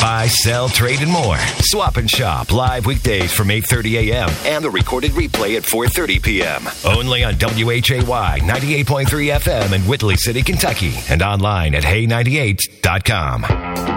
buy, sell, trade, and more. Swap and Shop live weekdays from 8:30 a.m. and the recorded replay at 4:30 p.m. Only on WHAY 98.3 FM in Whitley City, Kentucky, and online at hay98.com.